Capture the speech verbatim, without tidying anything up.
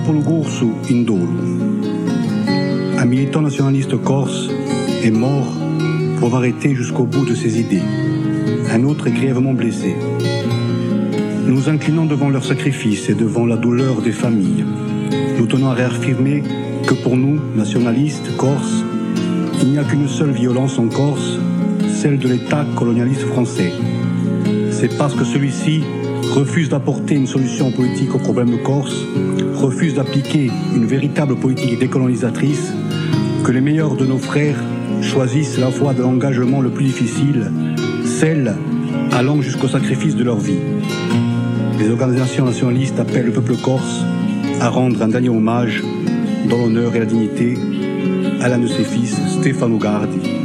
popolo corso in dolo. Un militant nationaliste corse est mort pour avoir été jusqu'au bout de ses idées. Un autre est grièvement blessé. Nous nous inclinons devant leur sacrifice et devant la douleur des familles. Nous tenons à réaffirmer que pour nous, nationalistes corses, il n'y a qu'une seule violence en Corse, celle de l'État colonialiste français. C'est parce que celui-ci refuse d'apporter une solution politique au problème corse, refuse d'appliquer une véritable politique décolonisatrice, que les meilleurs de nos frères choisissent la voie de l'engagement le plus difficile, celle allant jusqu'au sacrifice de leur vie. Les organisations nationalistes appellent le peuple corse à rendre un dernier hommage dans l'honneur et la dignité à l'un de ses fils, Stefano Gardi.